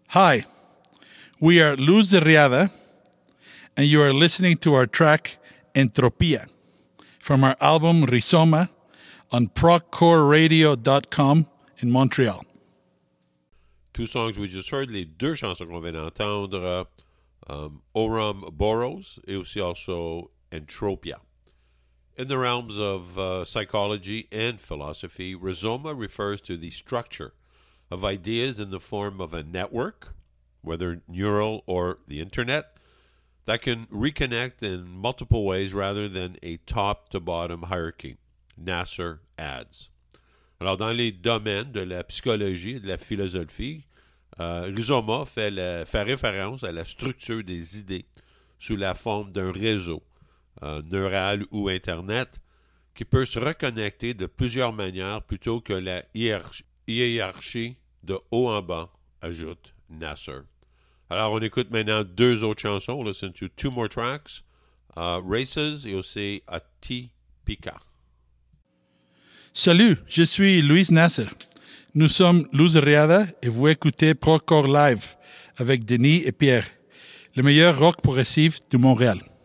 Hi, we are Luz de Riada, and you are listening to our track Entropia from our album Rizoma on proccoreradio.com in Montreal. Two songs we just heard, les deux chansons qu'on vient d'entendre, Oram Boros et aussi also Entropia. In the realms of psychology and philosophy, Rizoma refers to the structure of ideas in the form of a network, whether neural or the internet, that can reconnect in multiple ways rather than a top-to-bottom hierarchy. Nasser adds. Alors, dans les domaines de la psychologie et de la philosophie, Rizoma fait référence à la structure des idées sous la forme d'un réseau neural ou Internet qui peut se reconnecter de plusieurs manières plutôt que la hiérarchie de haut en bas, ajoute Nasser. Alors, on écoute maintenant deux autres chansons. On listen to two more tracks, Races et aussi Atipika. Salut, je suis Luis Nasser. Nous sommes Luz Riada et vous écoutez Procore Live avec Denis et Pierre, le meilleur rock progressif de Montréal.